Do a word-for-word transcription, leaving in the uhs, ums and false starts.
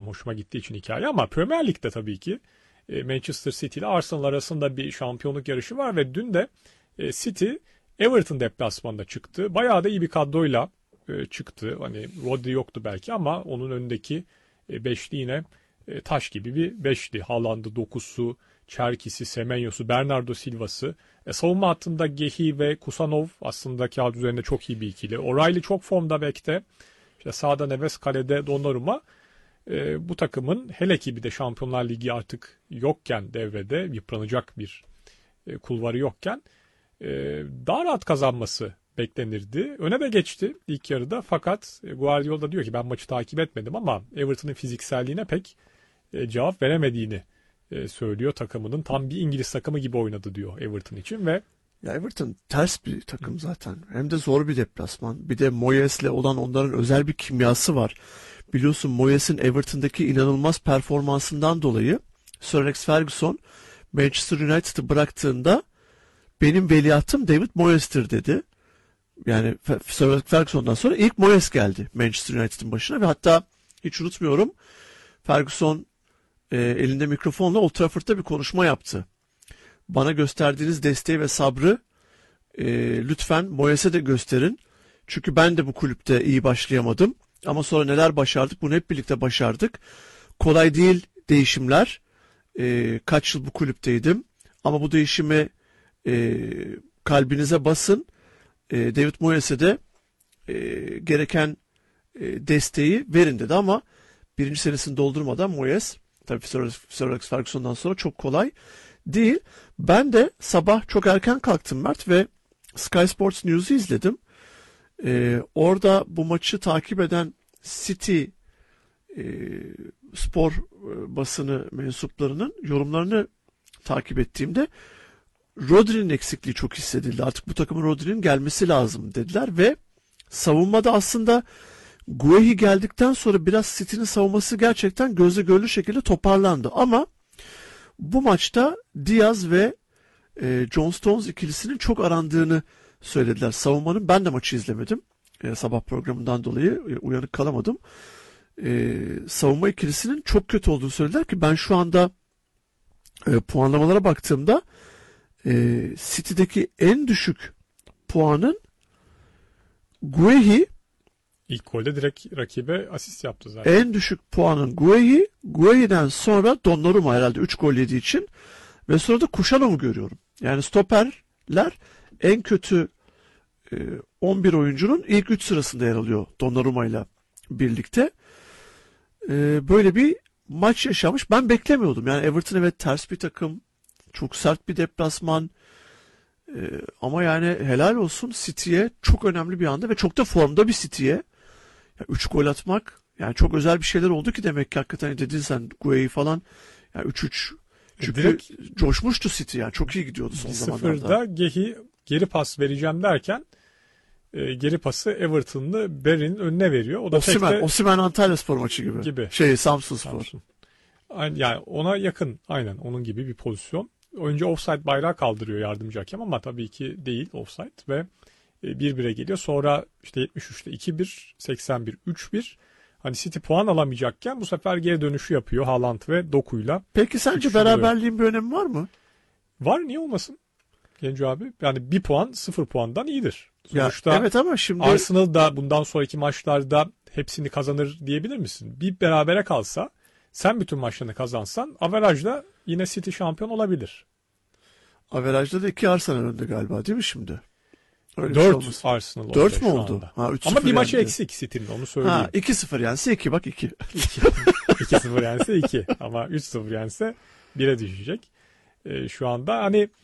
hoşuma gittiği için hikaye, ama Premier Lig'de tabii ki Manchester City ile Arsenal arasında bir şampiyonluk yarışı var ve dün de City Everton deplasmanında çıktı. Bayağı da iyi bir kadroyla çıktı. Hani Rodri yoktu belki ama onun önündeki beşli yine taş gibi bir beşli. Haaland'ı, dokusu, Çerkis'i, Semenyos'u, Bernardo Silva'sı. E, savunma hattında Gehi ve Kusanov aslında kağıt üzerinde çok iyi bir ikili. O'Reilly çok formda bekte. İşte sağda Neves, kalede Donnarumma. E, bu takımın hele ki bir de Şampiyonlar Ligi artık yokken devrede, yıpranacak bir e, kulvarı yokken e, daha rahat kazanması beklenirdi. Öne de geçti ilk yarıda, fakat Guardiola diyor ki ben maçı takip etmedim ama Everton'ın fizikselliğine pek e, cevap veremediğini e, söylüyor takımının. Tam bir İngiliz takımı gibi oynadı diyor Everton için ve ya Everton ters bir takım zaten. Hem de zor bir deplasman. Bir de Moyes'le olan onların özel bir kimyası var. Biliyorsun Moyes'in Everton'daki inanılmaz performansından dolayı Sir Alex Ferguson Manchester United'ı bıraktığında benim veliahtım David Moyes'tir dedi. Yani Sir Alex Ferguson'dan sonra ilk Moyes geldi Manchester United'ın başına ve hatta hiç unutmuyorum Ferguson e, elinde mikrofonla Old Trafford'da bir konuşma yaptı. Bana gösterdiğiniz desteği ve sabrı e, lütfen Moyes'e de gösterin. Çünkü ben de bu kulüpte iyi başlayamadım. Ama sonra neler başardık? Bunu hep birlikte başardık. Kolay değil değişimler. E, kaç yıl bu kulüpteydim. Ama bu değişimi e, kalbinize basın. E, David Moyes'e de e, gereken e, desteği verin dedi ama birinci senesini doldurmadan Moyes, tabii Sir Alex Ferguson'dan sonra çok kolay değil. Ben de sabah çok erken kalktım Mert ve Sky Sports News'u izledim. E, orada bu maçı takip eden City e, spor e, basını mensuplarının yorumlarını takip ettiğimde Rodri'nin eksikliği çok hissedildi. Artık bu takımın Rodri'nin gelmesi lazım dediler ve savunmada aslında Guehi geldikten sonra biraz City'nin savunması gerçekten gözle görülür şekilde toparlandı. Ama bu maçta Diaz ve e, John Stones ikilisinin çok arandığını söylediler. Savunmanın, ben de maçı izlemedim. E, sabah programından dolayı e, uyanık kalamadım. E, savunma ikilisinin çok kötü olduğunu söylediler ki ben şu anda e, puanlamalara baktığımda e, City'deki en düşük puanın Guehi, ilk golde direkt rakibe asist yaptı zaten. En düşük puanın Guehi, Guehi'den sonra Donnarumma herhalde üç gol yediği için ve sonra da Kuşanov'u görüyorum. Yani stoperler en kötü e, on bir oyuncunun ilk üç sırasında yer alıyor Donnarumma ile birlikte. E, böyle bir maç yaşamış. Ben beklemiyordum. Yani Everton evet ters bir takım. Çok sert bir deplasman. E, ama yani helal olsun City'ye, çok önemli bir anda ve çok da formda bir City'ye. üç gol atmak yani çok özel bir şeyler oldu ki demek ki hakikaten dedin sen Guehi falan. Yani üç üç çünkü direkt coşmuştu City yani. Çok iyi gidiyordu son zamanlarda. sıfırda Gehi geri pas vereceğim derken e, geri pası Everton'lı Berry'nin önüne veriyor. O da Osimhen, de... Osimhen Antalyaspor maçı gibi. gibi. Şey Samsunspor. Samsun. Yani ona yakın, aynen onun gibi bir pozisyon. Önce offside bayrağı kaldırıyor yardımcı hakem ama tabii ki değil offside ve bir bire geliyor. Sonra işte yetmiş üçte iki bir, seksen bir üç bir. Hani City puan alamayacakken bu sefer geri dönüşü yapıyor Haaland ve Doku'yla. Peki sence beraberliğin bir önemi var mı? Var, niye olmasın Genco abi? Yani bir puan sıfır puandan iyidir. Sonuçta ya, evet ama şimdi Arsenal da bundan sonraki maçlarda hepsini kazanır diyebilir misin? Bir berabere kalsa, sen bütün maçlarını kazansan averajda yine City şampiyon olabilir. Averajda da iki Arsenal önde galiba değil mi şimdi? Öyle dört Arsenal dört mü oldu? Ha, ama bir maçı eksik City'nin, onu söyleyeyim. Ha, iki sıfır yense iki, bak iki. iki sıfır yense iki ama üç sıfır yense bire düşecek. Ee, şu anda hani